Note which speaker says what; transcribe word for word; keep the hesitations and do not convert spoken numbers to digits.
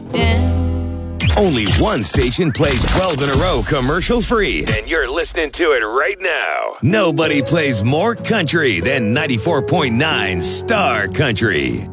Speaker 1: again.
Speaker 2: Only one station plays twelve in a row commercial-free, and you're listening to it right now. Nobody plays more country than ninety-four point nine Star Country.